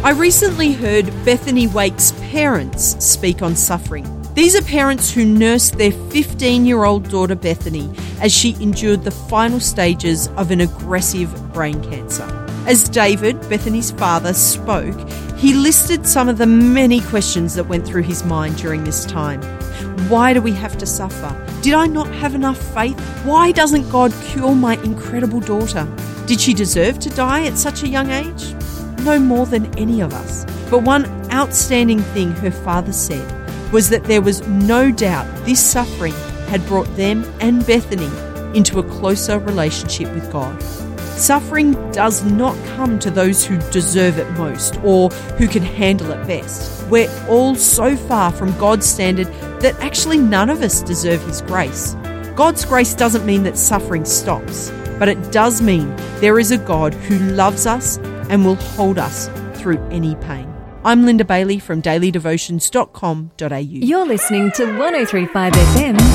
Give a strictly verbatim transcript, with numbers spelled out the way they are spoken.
I recently heard Bethany Wake's parents speak on suffering. These are parents who nursed their fifteen-year-old daughter Bethany as she endured the final stages of an aggressive brain cancer. As David, Bethany's father, spoke, he listed some of the many questions that went through his mind during this time. Why do we have to suffer? Did I not have enough faith? Why doesn't God cure my incredible daughter? Did she deserve to die at such a young age? No more than any of us. But one outstanding thing her father said was that there was no doubt this suffering had brought them and Bethany into a closer relationship with God. Suffering does not come to those who deserve it most or who can handle it best. We're all so far from God's standard that actually none of us deserve His grace. God's grace doesn't mean that suffering stops, but it does mean there is a God who loves us and will hold us through any pain. I'm Linda Bailey from daily devotions dot com dot a u. You're listening to one oh three point five F M